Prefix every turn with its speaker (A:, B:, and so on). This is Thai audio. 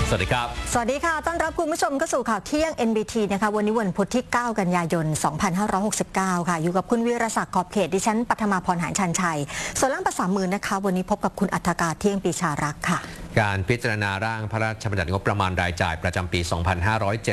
A: สวัสดีครับ
B: สวัสดีค่ะต้อนรับคุณผู้ชมเข้าสู่ข่าวเที่ยง NBT นะคะวันนี้วันพุธที่ 9 กันยายน 2569 ค่ะอยู่กับคุณวีรศักดิ์ขอบเขตดิฉันปัทมาพรหานชันชัยส่วนล่างภาษามือนะคะวันนี้พบกับคุณอัฐกาเที่ยงปีชารักษ์ค่ะ
A: การพิจารณาร่างพระราชบัญญัติงบประมาณรายจ่ายประจำปี 2570